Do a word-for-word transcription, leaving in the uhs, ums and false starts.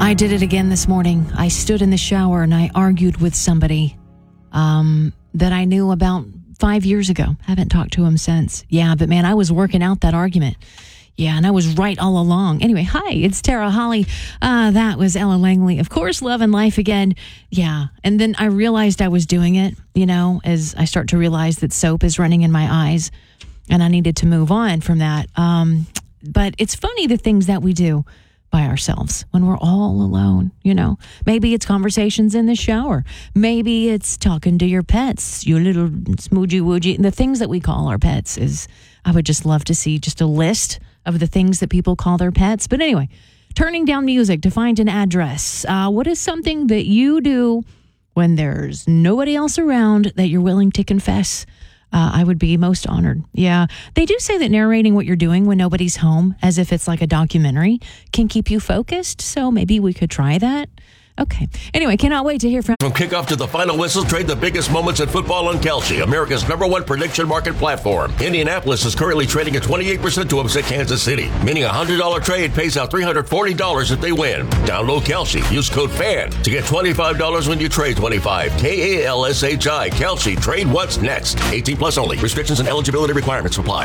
I did it again this morning. I stood in the shower and I argued with somebody um, that I knew about five years ago. Haven't talked to him since. Yeah, but man, I was working out that argument. Yeah, and I was right all along. Anyway, hi, it's Tara Holly. Uh, that was Ella Langley. Of course, Love and Life again. Yeah, and then I realized I was doing it, you know, as I start to realize that soap is running in my eyes and I needed to move on from that. Um, but it's funny the things that we do by ourselves when we're all alone, you know. Maybe it's conversations in the shower. Maybe it's talking to your pets, your little smoochy woojy. The things that we call our pets is, I would just love to see just a list of the things that people call their pets. But anyway, turning down music to find an address. Uh, what is something that you do when there's nobody else around that you're willing to confess? Uh, I would be most honored. Yeah. They do say that narrating what you're doing when nobody's home, as if it's like a documentary, can keep you focused. So maybe we could try that. Okay. Anyway, cannot wait to hear from... From kickoff to the final whistle, trade the biggest moments in football on Kalshi, America's number one prediction market platform. Indianapolis is currently trading at twenty-eight percent to upset Kansas City, meaning a one hundred dollars trade pays out three hundred forty dollars if they win. Download Kalshi. Use code FAN to get twenty-five dollars when you trade twenty-five. K A L S H I. Kalshi. Trade what's next. eighteen plus only. Restrictions and eligibility requirements apply.